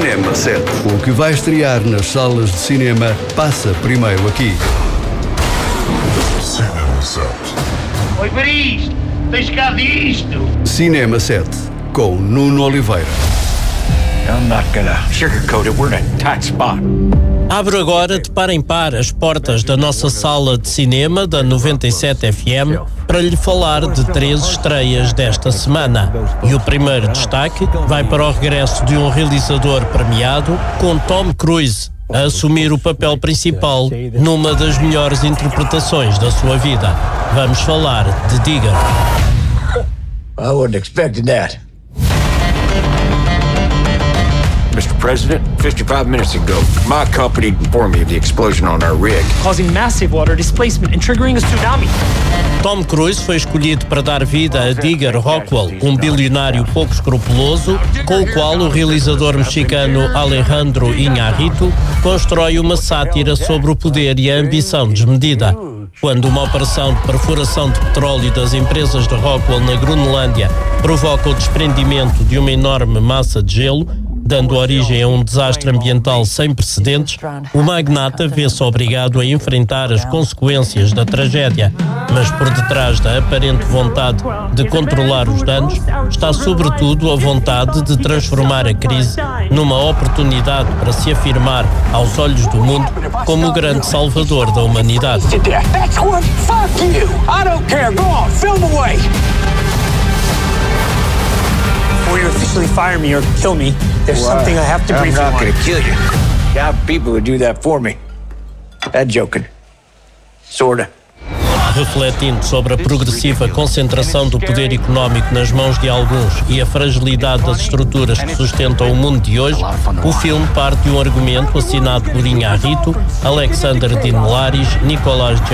Cinema 7. O que vai estrear nas salas de cinema passa primeiro aqui. Cinema 7. Oi, para isto! Tens cá disto! Cinema 7, com Nuno Oliveira. I'm not gonna sugarcoat it. We're in a tight spot. Abro agora de par em par as portas da nossa sala de cinema da 97 FM para lhe falar de 3 estreias desta semana. E o primeiro destaque vai para o regresso de um realizador premiado, com Tom Cruise a assumir o papel principal numa das melhores interpretações da sua vida. Vamos falar de Digger. I wasn't expecting that. Mr. President, 55 minutes ago, my company informed me of the explosion on our rig, causing massive water displacement and triggering a tsunami. Tom Cruise foi escolhido para dar vida a Digger Rockwell, um bilionário pouco escrupuloso, com o qual o realizador mexicano Alejandro Iñárritu constrói uma sátira sobre o poder e a ambição desmedida. Quando uma operação de perfuração de petróleo das empresas de Rockwell na Groenlândia provoca o desprendimento de uma enorme massa de gelo, dando origem a um desastre ambiental sem precedentes, o magnata vê-se obrigado a enfrentar as consequências da tragédia. Mas por detrás da aparente vontade de controlar os danos, está sobretudo a vontade de transformar a crise numa oportunidade para se afirmar aos olhos do mundo como o grande salvador da humanidade. Before you officially fire me or kill me, there's something I have to brief you on. I'm not gonna kill you. I have people who do that for me. That joking. Sorta. Refletindo sobre a progressiva concentração do poder económico nas mãos de alguns e a fragilidade das estruturas que sustentam o mundo de hoje, o filme parte de um argumento assinado por Iñárritu, Alexander Dinelaris, Nicolás